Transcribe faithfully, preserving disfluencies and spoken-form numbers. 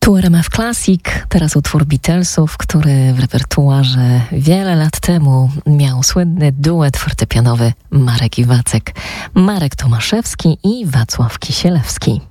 Tu R M F Classic, teraz utwór Beatlesów, który w repertuarze wiele lat temu miał słynny duet fortepianowy Marek i Wacek. Marek Tomaszewski i Wacław Kisielewski.